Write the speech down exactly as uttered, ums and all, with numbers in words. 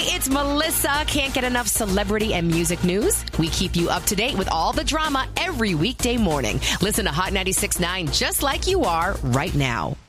Hi, it's Melissa. Can't get enough celebrity and music news? We keep you up to date with all the drama every weekday morning. Listen to Hot ninety-six point nine just like you are right now.